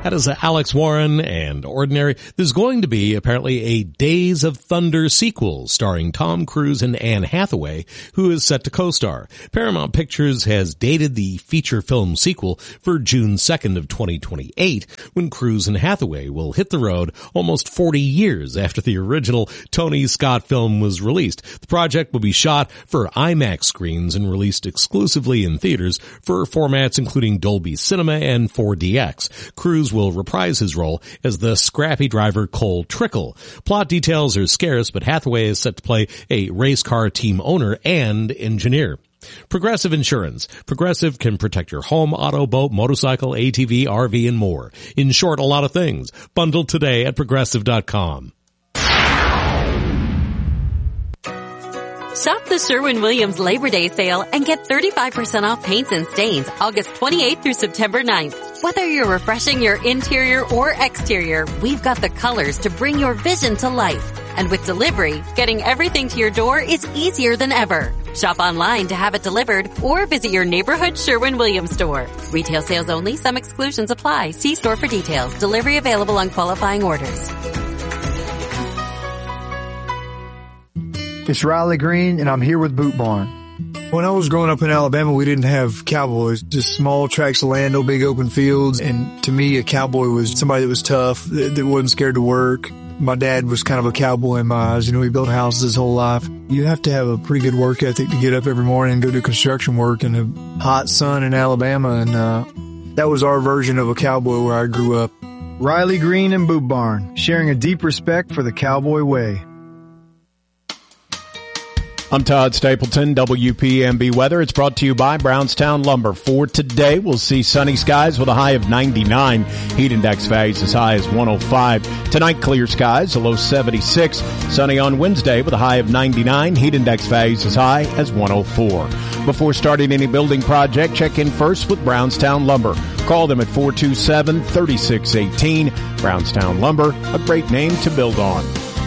That is Alex Warren and Ordinary. There's going to be apparently a Days of Thunder sequel starring Tom Cruise and Anne Hathaway, who is set to co-star. Paramount Pictures has dated the feature film sequel for June 2nd of 2028, when Cruise and Hathaway will hit the road almost 40 years after the original Tony Scott film was released. The project will be shot for IMAX screens and released exclusively in theaters for formats including Dolby Cinema and 4DX. Cruise will reprise his role as the scrappy driver Cole Trickle. Plot details are scarce, but Hathaway is set to play a race car team owner and engineer. Progressive Insurance. Progressive can protect your home, auto, boat, motorcycle, ATV, RV, and more. In short, a lot of things. Bundled today at Progressive.com. Shop the Sherwin-Williams Labor Day sale and get 35% off paints and stains August 28th through September 9th. Whether you're refreshing your interior or exterior, we've got the colors to bring your vision to life. And with delivery, getting everything to your door is easier than ever. Shop online to have it delivered or visit your neighborhood Sherwin-Williams store. Retail sales only. Some exclusions apply. See store for details. Delivery available on qualifying orders. It's Riley Green, and I'm here with Boot Barn. When I was growing up in Alabama, we didn't have cowboys, just small tracts of land, no big open fields. And to me, a cowboy was somebody that was tough, that wasn't scared to work. My dad was kind of a cowboy in my eyes. You know, he built houses his whole life. You have to have a pretty good work ethic to get up every morning and go do construction work in the hot sun in Alabama. And that was our version of a cowboy where I grew up. Riley Green and Boot Barn, sharing a deep respect for the cowboy way. I'm Todd Stapleton, WPMB Weather. It's brought to you by Brownstown Lumber. For today, we'll see sunny skies with a high of 99. Heat index values as high as 105. Tonight, clear skies, a low 76. Sunny on Wednesday with a high of 99. Heat index values as high as 104. Before starting any building project, check in first with Brownstown Lumber. Call them at 427-3618. Brownstown Lumber, a great name to build on.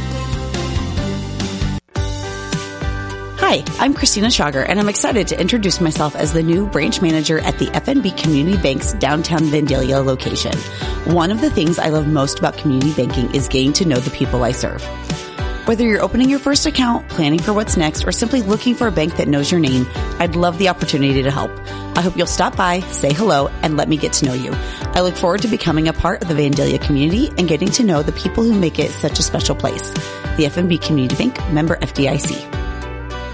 Hi, I'm Christina Schauger, and I'm excited to introduce myself as the new branch manager at the FNB Community Bank's downtown Vandalia location. One of the things I love most about community banking is getting to know the people I serve. Whether you're opening your first account, planning for what's next, or simply looking for a bank that knows your name, I'd love the opportunity to help. I hope you'll stop by, say hello, and let me get to know you. I look forward to becoming a part of the Vandalia community and getting to know the people who make it such a special place. The FNB Community Bank, member FDIC.